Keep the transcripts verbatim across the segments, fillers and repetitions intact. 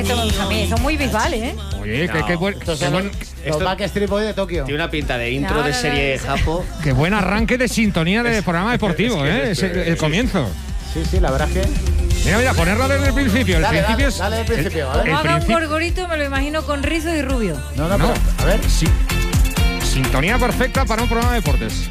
Esto me gusta a mí, son muy visuales, ¿eh? Oye, No, qué, qué buen, Estos qué son buen, los, esto- los Backstreet Boys de Tokio. Tiene una pinta de intro No, de no, no, serie no. japo. qué buen arranque de sintonía de programa deportivo, es que ¿eh? es Es el, el comienzo. Sí, sí, la verdad es que... Mira, mira, ponerlo desde el principio. El Dale, principio dale, es. dale desde el principio, a ver. el Como haga un principio- gorgorito, me lo imagino con rizo y rubio. No, no, No. pero, a ver. Sí. Sintonía perfecta para un programa de deportes.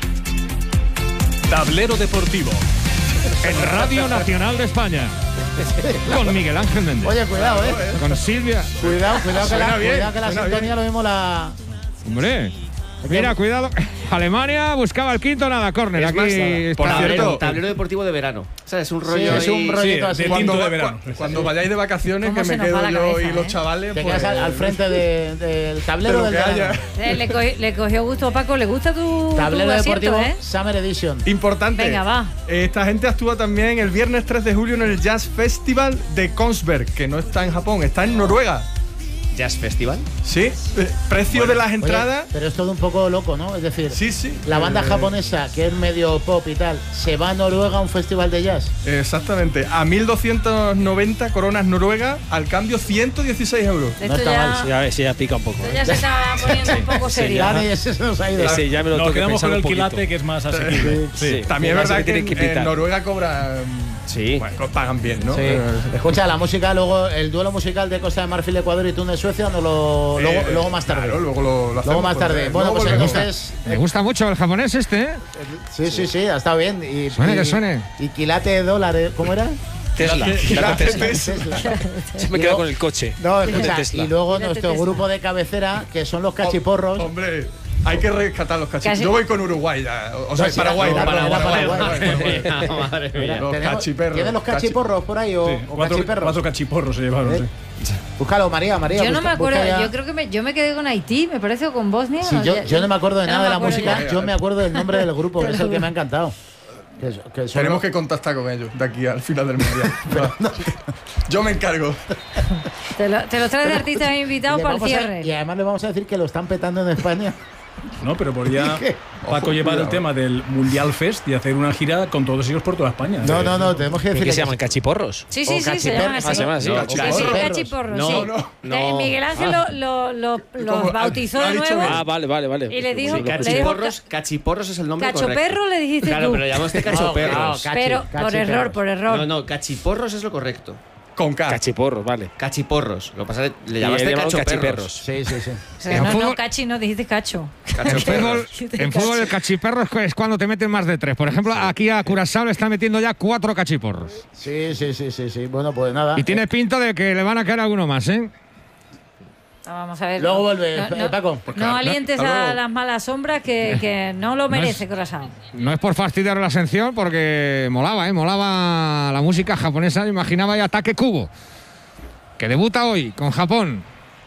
Tablero deportivo. En Radio Nacional de España. Con Miguel Ángel Méndez. Oye, cuidado, eh. Con Silvia. Cuidado, cuidado que la, Suena bien, cuidado que la suena sintonía lo mismo la... Hombre. Mira, cuidado. Alemania buscaba el quinto, nada, córner. Es Aquí más, está. por tablero, cierto- tablero deportivo de verano. O sea, es un Sí, rollo es un ahí- rollito Sí, así. de Cuando, tinto de va- verano. cu- cuando vayáis de vacaciones, ¿Cómo que se me nos quedo va la yo cabeza, y los eh? chavales, Te pues, quedas al, al frente de- del tablero de lo del que verano. haya. Eh, le, cogi- le cogió gusto a Paco, ¿le gusta tu, Tablero tu asiento, deportivo eh? Summer Edition. Importante. Venga, va. Esta gente actúa también el viernes tres de julio en el Jazz Festival de Kongsberg, que no está en Japón, está en Noruega. Jazz Festival. Sí, eh, precio de las Oye, entradas. pero es todo un poco loco, ¿no? Es decir, Sí, sí. la banda Eh, japonesa, que es medio pop y tal, se va a Noruega a un festival de jazz. Exactamente, a mil doscientas noventa coronas noruegas, al cambio ciento dieciséis euros. Esto está ya, mal, Sí, a ver si ya pica un poco. esto ¿eh? ya se está poniendo un poco serio. Dani, ese se nos ha ido. Ese ya me lo Nos tengo que quedamos pensar con el un poquito. quilate, que es más asequible. Sí. También es Además, verdad que que, tienen que en, en invitar. Noruega cobran. Sí. Bueno, co- pagan bien, ¿no? Sí. Eh, Escucha, la música, luego el duelo musical de Costa de Marfil, Ecuador y Túnez, Suecia, no lo, eh, luego, luego más tarde. Claro, luego lo, lo Luego hacemos, más tarde. pues, Bueno, luego pues volvemos. entonces. Me gusta mucho el japonés este, ¿eh? Sí, sí, sí, ha estado bien. Y, Suene, y- que suene. Y quilate de dólares, ¿cómo era? Tesla. Quilate Tesla. Tesla. Se me Y queda luego- con el coche. No, Quilate escucha, Tesla. y luego Quilate nuestro Tesla. grupo de cabecera, que son los cachiporros. Hombre, hay que rescatar los cachiporros. Casi- Yo voy con Uruguay ya. O sea, No, sí, Paraguay, era- no, era Paraguay, Paraguay. Paraguay, Paraguay. Madre mía. Los Tenemos- cachiperros. ¿Tienes los cachiporros por ahí o, Sí, o cuatro, cachiperros? cuatro cachiporros se llevaron, ¿Eh? sí. Búscalo, María, María. Yo no busca- me acuerdo, busca ya- yo creo que me, yo me quedé con Haití, me parece, o con Bosnia. Sí, o yo, ya- yo no me acuerdo de no nada me de la acuerdo música, ya. yo me acuerdo del nombre del grupo, que es el que me ha encantado. Que es- que son Tenemos los- que contactar con ellos de aquí al final del mundial. Yo me encargo. Te lo, te lo traes de artistas y invitados le para el vamos a- cierre. y además le vamos a decir que lo están petando en España. No, pero podría ¿Qué? Paco Ojo, llevar el cuidado. tema del Mundial Fest y hacer una gira con todos ellos por toda España. No, no, no, tenemos que ¿Pero decir qué se llaman? ¿Cachiporros? Sí, sí, o sí, se cachiperros. llaman Ah, así. se llaman así. No, Sí, sí, cachiporros. cachiporros, No, sí. no, Eh, no. Miguel Ángel lo- lo- lo- los ¿Cómo? bautizó Ha- ha de dicho nuevo. bien. Ah, vale, vale, vale. Y le dijo- Sí, le dijo- Cachiporros, cachiporros es el nombre correcto. Cachoperro le dijiste Claro, tú. pero le llamaste cachoperros. No, cachi- Pero por cachiperros. error, por error. No, no, cachiporros es lo correcto. Con K. Cachiporros, vale. Cachiporros. Lo que pasa es que le Y llamaste le llamaron cachoperros. Sí, sí, sí. O sea, En no, fútbol- no, cachi, no dijiste cacho. En fútbol, Cachoperros. en fútbol el cachiperro es cu- es cuando te meten más de tres. Por ejemplo, aquí a Curazao le están metiendo ya cuatro cachiporros. Sí, sí, sí, sí, sí. Bueno, pues nada. Y tiene pinta de que le van a caer alguno más, ¿eh? No, vamos a ver. Luego no, vuelve, no, eh, no, Paco. no alientes hasta a luego. las malas sombras que, que no lo merece, Corazón. No es por fastidiar la sección, porque molaba, ¿eh? Molaba la música japonesa. Imaginaba ya Ataque Kubo, que debuta hoy con Japón.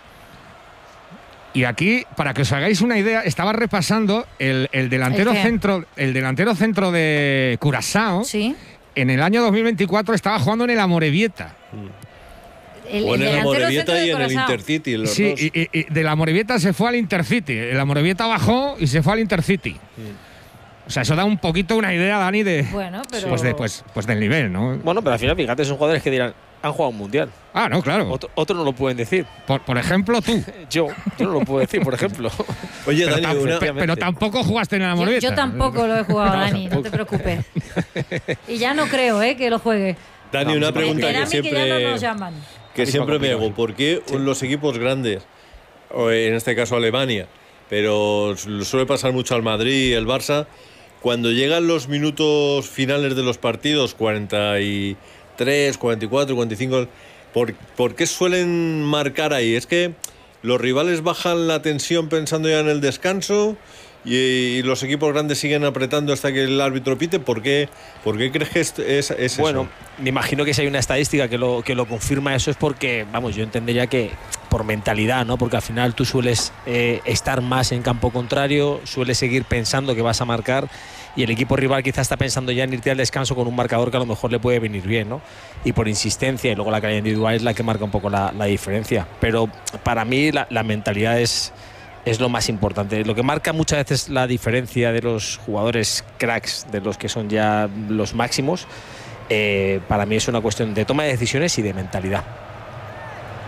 Y aquí, para que os hagáis una idea, estaba repasando el, el delantero ¿El qué? centro, el delantero centro de Curazao. Sí. En el año dos mil veinticuatro estaba jugando en el Amorebieta. El, O en el delantero Amorebieta centro de y en el Corazao. Intercity, los Sí, dos. y, y- y de la Amorebieta se fue al Intercity. El Amorebieta bajó y se fue al Intercity. O sea, eso da un poquito una idea, Dani, de, Bueno, pero. pues, de, pues, pues del nivel, ¿no? Bueno, pero al final, fíjate, son jugadores que dirán, han jugado un mundial. Ah, no, claro. Otro- Otros no lo pueden decir. Por, por ejemplo, tú. Yo, yo no lo puedo decir, por ejemplo. Oye, Pero, Dani, tam- una, pe- pero tampoco jugaste en el yo, Amorebieta. yo tampoco lo he jugado, Dani, no te preocupes. Y ya no creo, ¿eh? Que lo juegue. Dani, una pregunta Espérame que que ya no siempre, nos llaman. que siempre me hago. ¿Por qué los equipos grandes, o en este caso Alemania, pero su- suele pasar mucho al Madrid y el Barça, cuando llegan los minutos finales de los partidos, cuarenta y tres, cuarenta y cuatro, cuarenta y cinco, ¿por, por qué suelen marcar ahí? ¿Es que los rivales bajan la tensión pensando ya en el descanso y, y los equipos grandes siguen apretando hasta que el árbitro pite? ¿Por qué, por qué crees que es, es, es Bueno, eso? me imagino que si hay una estadística que lo, que lo confirma eso es porque, vamos, yo entendería que por mentalidad, ¿no? Porque al final tú sueles eh, estar más en campo contrario, sueles seguir pensando que vas a marcar y el equipo rival quizás está pensando ya en irte al descanso con un marcador que a lo mejor le puede venir bien, ¿no? Y por insistencia y luego la calidad individual es la que marca un poco la, la diferencia. Pero para mí la, la mentalidad es... es lo más importante. Lo que marca muchas veces la diferencia de los jugadores cracks, de los que son ya los máximos, eh, para mí es una cuestión de toma de decisiones y de mentalidad.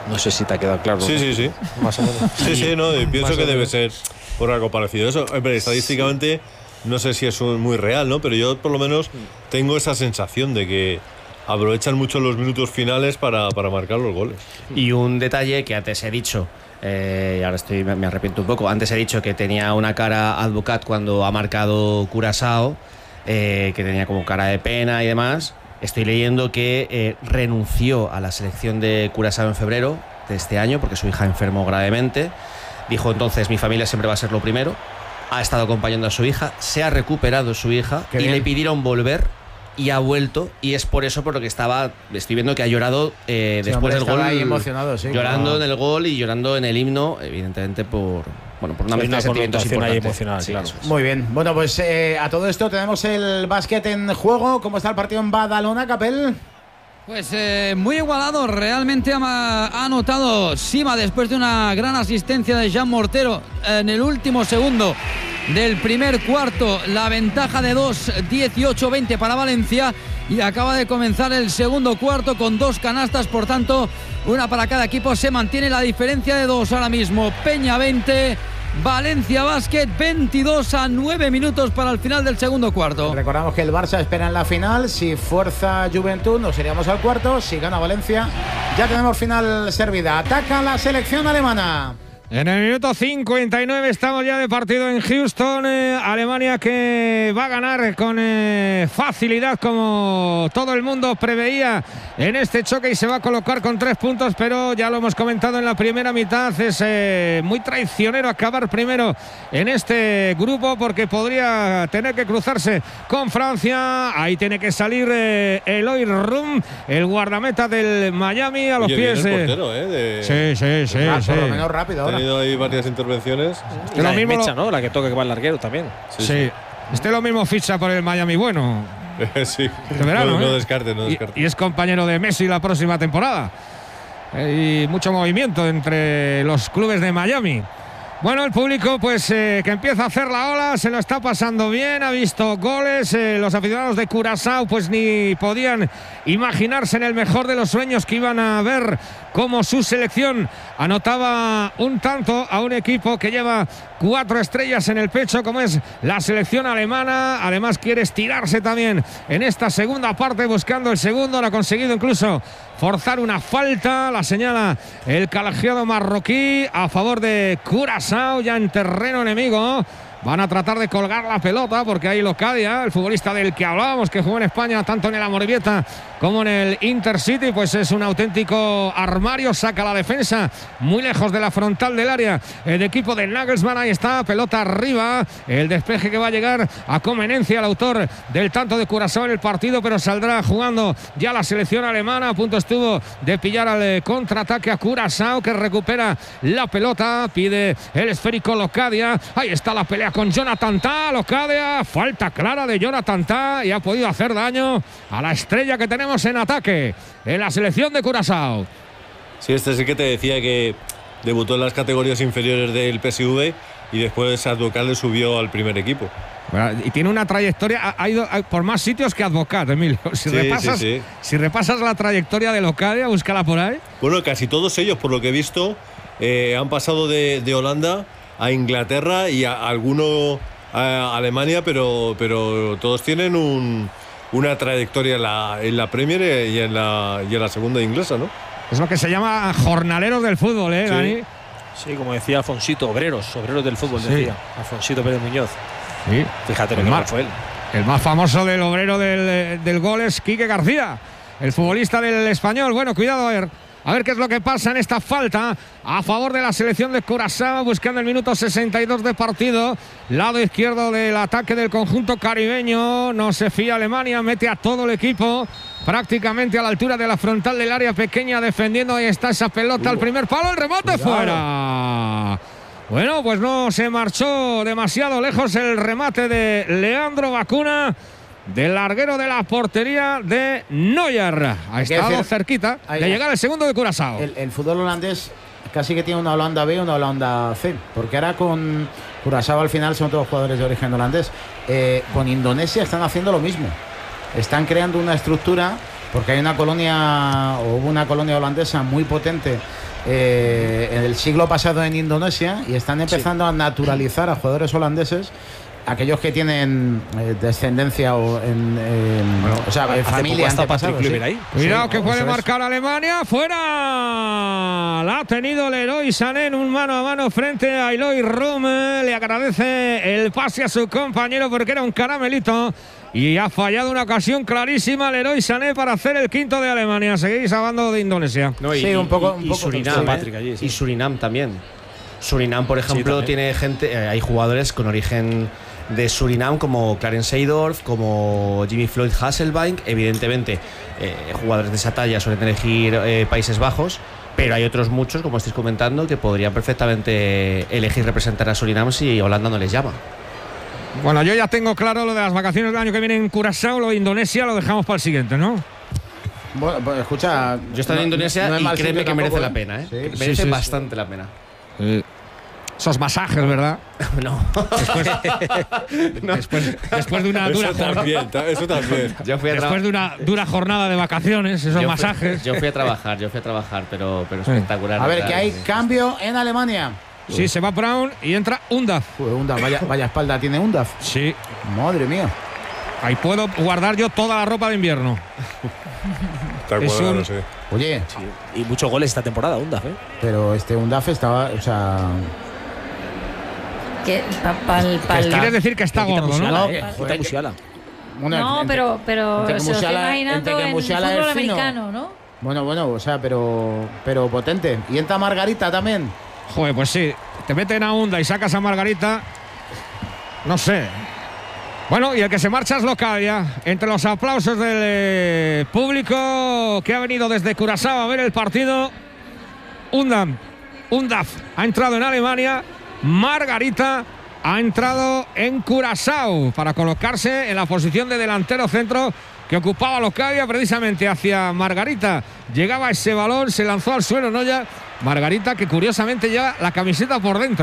No sé si te ha quedado claro. Sí, ¿no? sí, sí. Más o menos. Sí, sí, no, y pienso Más que o debe menos. ser por algo parecido. Eso, hombre, estadísticamente no sé si es un- muy real, ¿no? Pero yo por lo menos tengo esa sensación de que aprovechan mucho los minutos finales para, para marcar los goles. Y un detalle que antes he dicho, eh, y ahora estoy, me me arrepiento un poco, antes he dicho que tenía una cara Advocat cuando ha marcado Curaçao, eh, que tenía como cara de pena y demás. Estoy leyendo que eh, renunció a la selección de Curaçao en febrero de este año porque su hija enfermó gravemente. Dijo entonces, mi familia siempre va a ser lo primero. Ha estado acompañando a su hija, se ha recuperado su hija Qué y bien. le pidieron volver y ha vuelto, y es por eso por lo que estaba, estoy viendo que ha llorado eh, Sí, después hombre, del gol, estaba ahí emocionado, sí, llorando claro. en el gol y llorando en el himno, evidentemente por, bueno, por una Hay mezcla una de sentimientos connotación ahí importantes. emocional, Sí, claro. eso es. Muy bien. Bueno, pues eh, a todo esto tenemos el básquet en juego. ¿Cómo está el partido en Badalona, Capel? Pues eh, muy igualado, realmente ha, ha anotado Sima después de una gran asistencia de Jean Mortero en el último segundo del primer cuarto, la ventaja de dos, dieciocho veinte para Valencia, y acaba de comenzar el segundo cuarto con dos canastas, por tanto una para cada equipo. Se mantiene la diferencia de dos ahora mismo. Peña veinte, Valencia Basket veintidós a nueve minutos para el final del segundo cuarto. Recordamos que el Barça espera en la final. Si fuerza Juventud, nos iríamos al cuarto. Si gana Valencia, ya tenemos final servida. Ataca la selección alemana. En el minuto cincuenta y nueve estamos ya de partido en Houston. eh, Alemania que va a ganar con eh, facilidad, como todo el mundo preveía en este choque, y se va a colocar con tres puntos, pero ya lo hemos comentado en la primera mitad, es eh, muy traicionero acabar primero en este grupo porque podría tener que cruzarse con Francia. Ahí tiene que salir eh, Eloy Rum, el guardameta del Miami, a los Oye, pies. bien el eh, portero, ¿eh? De- Sí, sí, sí, Ah, sí. por lo menos rápido Ha ahora. tenido ahí varias intervenciones. Y Lo la de mismo Mecha, lo- ¿no? La que toca que va el larguero también. Sí, este lo mismo ficha por el Miami, bueno, sí. de verano. no, no ¿eh? descarte, no Y- descarte. Y, es compañero de Messi la próxima temporada. Eh, y mucho movimiento entre los clubes de Miami. Bueno, el público pues eh, que empieza a hacer la ola, se lo está pasando bien, ha visto goles, eh, los aficionados de Curazao pues ni podían imaginarse en el mejor de los sueños que iban a ver cómo su selección anotaba un tanto a un equipo que lleva cuatro estrellas en el pecho, como es la selección alemana. Además quiere estirarse también en esta segunda parte buscando el segundo, lo ha conseguido incluso forzar una falta, la señala el colegiado marroquí a favor de Curazao, ya en terreno enemigo. Van a tratar de colgar la pelota porque ahí Locadia, el futbolista del que hablábamos, que jugó en España tanto en el Amorebieta como en el Intercity, pues es un auténtico armario. Saca la defensa muy lejos de la frontal del área el equipo de Nagelsmann. Ahí está, pelota arriba, el despeje que va a llegar a Comenencia, el autor del tanto de Curazao en el partido, pero saldrá jugando ya la selección alemana. A punto estuvo de pillar al eh, contraataque a Curazao, que recupera la pelota, pide el esférico Locadia. Ahí está la pelea con Jonathan Tah. Locadia, falta clara de Jonathan Tah, y ha podido hacer daño a la estrella que tenemos en ataque en la selección de Curazao. Sí, este es el que te decía que debutó en las categorías inferiores del P S V y después Advocat le subió al primer equipo. Bueno, y tiene una trayectoria, ha, ha ido a- por más sitios que Advocat, Emilio. Si, Sí, repasas, sí, sí. si repasas la trayectoria de Locadia, búscala por ahí. Bueno, casi todos ellos, por lo que he visto, eh, han pasado de, de Holanda a Inglaterra y a alguno a Alemania, pero, pero todos tienen un, una trayectoria en la, en la Premier y en la, y en la segunda inglesa, ¿no? Es lo que se llama jornaleros del fútbol, ¿eh, Sí. Dani? Sí, como decía Alfonsito, obreros, obreros del fútbol, Sí. decía Alfonsito Pérez Muñoz. Sí. Fíjate lo El que mar- mal fue él. El más famoso del obrero del, del gol es Quique García, el futbolista del Español. Bueno, cuidado a ver, a ver qué es lo que pasa en esta falta a favor de la selección de Curazao, buscando el minuto sesenta y dos de partido. Lado izquierdo del ataque del conjunto caribeño. No se fía Alemania, mete a todo el equipo prácticamente a la altura de la frontal del área pequeña, defendiendo. Ahí está esa pelota al primer palo, el remate fuera. Bueno, pues no se marchó demasiado lejos el remate de Leandro Bacuna, del larguero de la portería de Neuer. Ha Hay que estado decir- cerquita hay- de llegar el segundo de Curazao. El, el fútbol holandés casi que tiene una Holanda B y una Holanda C, porque ahora con Curazao al final son todos jugadores de origen holandés. Eh, con Indonesia están haciendo lo mismo. Están creando una estructura, porque hay una colonia, o hubo una colonia holandesa muy potente eh, en el siglo pasado en Indonesia y están empezando sí. a naturalizar a jugadores holandeses, aquellos que tienen eh, descendencia o en, en bueno, o sea, en familia antepasado, sí. ahí. Cuidado sí, que puede marcar Alemania. Fuera. La ha tenido Leroy Sané en un mano a mano frente a Eloy Romme. Le agradece el pase a su compañero porque era un caramelito. Y ha fallado una ocasión clarísima Leroy Sané para hacer el quinto de Alemania. Seguís hablando de Indonesia. No, y, sí, un poco. Un y, poco Surinam, sí, Patrick, allí, sí. Y Surinam también. Surinam, por ejemplo, sí, tiene gente. Eh, hay jugadores con origen de Surinam como Clarence Seedorf, como Jimmy Floyd Hasselbank. Evidentemente, eh, jugadores de esa talla suelen elegir eh, Países Bajos, pero hay otros muchos, como estáis comentando, que podrían perfectamente elegir representar a Surinam si Holanda no les llama. Bueno, yo ya tengo claro lo de las vacaciones del año que viene en Curazao, lo de Indonesia lo dejamos para el siguiente, ¿no? Bueno, pues escucha, yo he estado no, en Indonesia no y créeme que tampoco, merece ¿eh? la pena, ¿eh? ¿Sí? Merece sí, sí, bastante sí. la pena. Sí. Esos masajes, ¿verdad? No. Después, no. Después, después de una dura eso también, eso también. Yo fui a después de una dura jornada de vacaciones, esos yo masajes. Fui, yo fui a trabajar, yo fui a trabajar, pero, pero espectacular. A ver, que hay cambio en Alemania. Sí, se va Brown y entra Undav. Uy, Undav, vaya, vaya espalda tiene Undav. Sí. Madre mía. Ahí puedo guardar yo toda la ropa de invierno. Está cuadrado, un... sí. Oye. Sí. Y muchos goles esta temporada, Undav, ¿eh? Pero este Undav estaba, o sea... Que, pa, pal, pal, ¿Quieres decir que está gordo, Musiala, no? Eh, no que, Musiala. Bueno, no, entre, pero, pero entre se lo estoy imaginando en fútbol americano, ¿no? Bueno, bueno, o sea, pero, pero potente. Y entra Margarita también. Joder, pues sí. Te meten a Unda y sacas a Margarita. No sé. Bueno, y el que se marcha es Locadia. Entre los aplausos del eh, público que ha venido desde Curazao a ver el partido. Undav, Undav ha entrado en Alemania. Margarita ha entrado en Curazao para colocarse en la posición de delantero centro que ocupaba Locadia precisamente hacia Margarita. Llegaba ese balón, se lanzó al suelo Noya. Margarita que curiosamente lleva la camiseta por dentro.